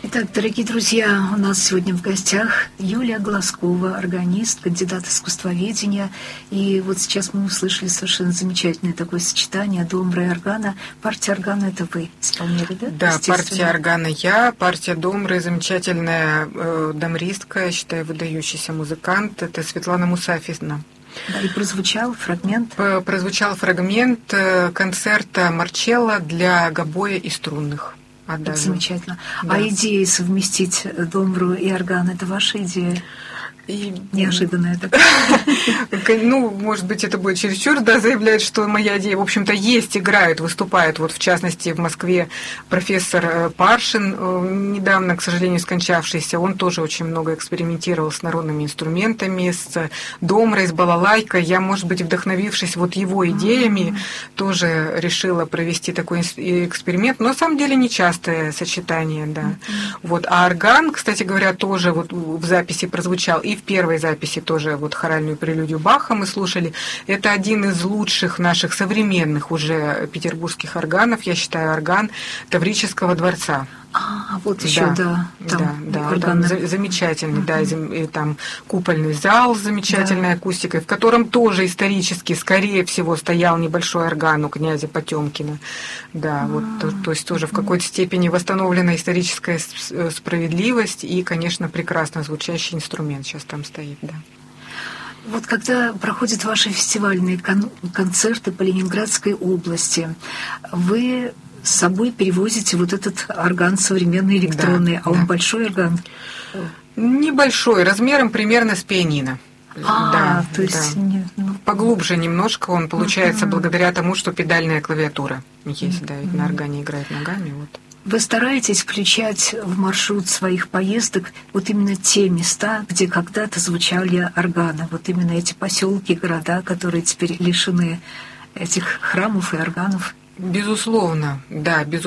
Итак, дорогие друзья, у нас сегодня в гостях Юлия Глазкова, органист, кандидат искусствоведения. И вот сейчас мы услышали совершенно замечательное такое сочетание домбра и органа. Партия органа — это вы исполняли, да? Да, партия органа я, партия домбры — замечательная домбристка, я считаю, выдающийся музыкант. Это Светлана Мусафина. Да, и прозвучал фрагмент концерта Марчелло для гобоя и струнных. Это замечательно. Да. А идея совместить домбру и орган — это ваша идея? Неожиданно это. Ну, может быть, это будет чересчур, да, заявлять, что моя идея, в общем-то, есть, играют, выступают. Вот, в частности, в Москве профессор Паршин, недавно, к сожалению, скончавшийся, он тоже очень много экспериментировал с народными инструментами, с домброй, с балалайкой. Я, может быть, вдохновившись вот его идеями, тоже решила провести такой эксперимент. Но, на самом деле, нечастое сочетание, да. Вот. А орган, кстати говоря, тоже вот в записи прозвучал. И в первой записи тоже вот хоральную прелюдию Баха мы слушали. Это один из лучших наших современных уже петербургских органов, я считаю, орган Таврического дворца. Вот еще, да. Там замечательный, да, и там купольный зал с замечательной акустикой, в котором тоже исторически, скорее всего, стоял небольшой орган у князя Потемкина. Да, вот, то есть тоже в какой-то степени восстановлена историческая справедливость и, конечно, прекрасно звучащий инструмент сейчас там стоит, да. Вот когда проходят ваши фестивальные концерты по Ленинградской области, вы с собой перевозите вот этот орган современный электронный, он большой орган? Небольшой, размером примерно с пианино. То есть поглубже немножко он получается благодаря тому, что педальная клавиатура есть, да, ведь на органе играет ногами, вот. Вы стараетесь включать в маршрут своих поездок вот именно те места, где когда-то звучали органы, вот именно эти поселки, города, которые теперь лишены этих храмов и органов? Безусловно, да, безусловно.